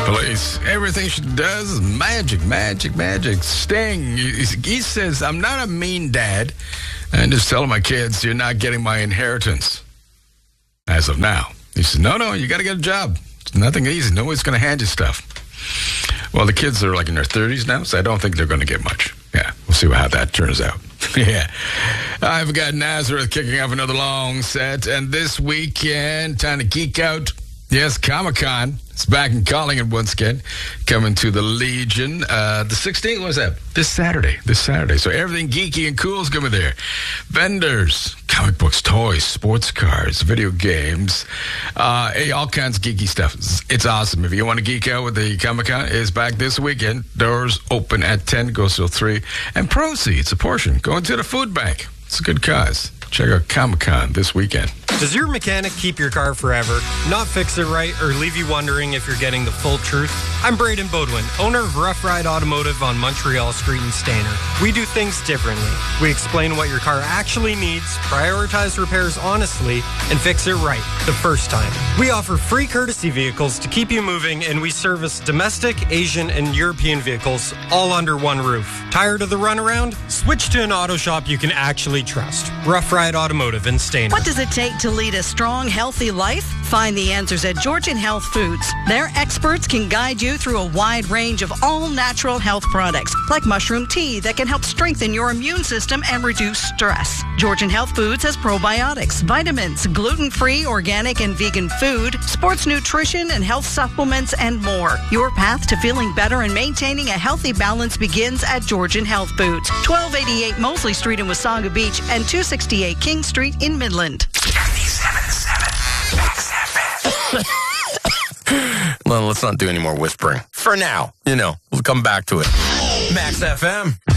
Police. Everything she does is magic, magic, magic. Sting, he says, I'm not a mean dad. And just telling my kids, you're not getting my inheritance. As of now. He says, no, you got to get a job. It's nothing easy. Nobody's going to hand you stuff. Well, the kids are like in their 30s now, so I don't think they're going to get much. Yeah, we'll see how that turns out. Yeah. I've got Nazareth kicking off another long set. And this weekend, time to geek out. Yes, Comic-Con. It's back in Collingwood once again. Coming to the Legion. The 16th, what's that? This Saturday. So everything geeky and cool is coming there. Vendors, comic books, toys, sports cars, video games, all kinds of geeky stuff. It's awesome. If you want to geek out with the Comic-Con, it's back this weekend. Doors open at 10, goes till 3. And proceeds, a portion, going to the food bank. It's a good cause. Check out Comic-Con this weekend. Does your mechanic keep your car forever, not fix it right, or leave you wondering if you're getting the full truth? I'm Braden Bodwin, owner of Rough Ride Automotive on Montreal Street in Stayner. We do things differently. We explain what your car actually needs, prioritize repairs honestly, and fix it right the first time. We offer free courtesy vehicles to keep you moving, and we service domestic, Asian, and European vehicles all under one roof. Tired of the runaround? Switch to an auto shop you can actually trust. Rough Ride Automotive in Stayner. What does it take to lead a strong, healthy life? Find the answers at Georgian Health Foods. Their experts can guide you through a wide range of all-natural health products, like mushroom tea that can help strengthen your immune system and reduce stress. Georgian Health Foods has probiotics, vitamins, gluten-free, organic, and vegan food, sports nutrition, and health supplements, and more. Your path to feeling better and maintaining a healthy balance begins at Georgian Health Foods, 1288 Mosley Street in Wasaga Beach and 268 King Street in Midland. 97.7 Max FM. Well, let's not do any more whispering. For now, we'll come back to it. Max FM.